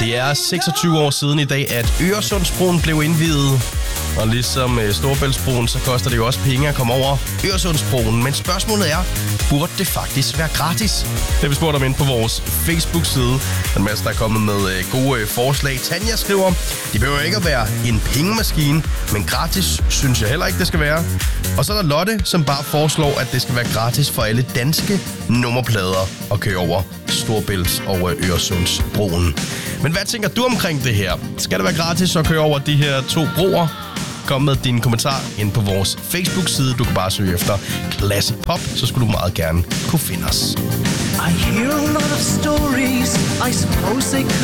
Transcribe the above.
Det er 26 år siden i dag, at Øresundsbroen blev indviet. Og ligesom Storebæltsbroen, så koster det jo også penge at komme over Øresundsbroen. Men spørgsmålet er, burde det faktisk være gratis? Det har vi spurgt om inde på vores Facebook-side. Der er en masse, der er kommet med gode forslag. Tanja skriver, det behøver ikke at være en pengemaskine, men gratis synes jeg heller ikke, det skal være. Og så er der Lotte, som bare foreslår, at det skal være gratis for alle danske nummerplader at køre over Storebælts- og Øresundsbroen. Men hvad tænker du omkring det her? Skal det være gratis at køre over de her 2 broer? Kom med din kommentar ind på vores Facebook-side. Du kan bare søge efter Classic Pop, så skulle du meget gerne kunne finde os. I hear a lot of stories, I suppose they could